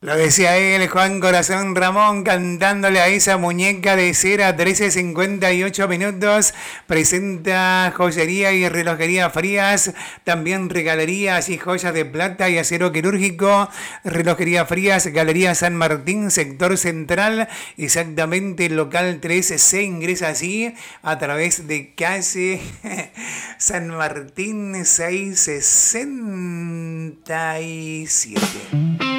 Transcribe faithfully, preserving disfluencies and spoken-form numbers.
Lo decía él, Juan Corazón Ramón, cantándole a esa muñeca de cera, trece cincuenta y ocho minutos. Presenta joyería y relojería Frías, también regalerías y joyas de plata y acero quirúrgico. Relojería Frías, Galería San Martín, sector central, exactamente local tres. Se ingresa así a través de calle San Martín seiscientos sesenta y siete.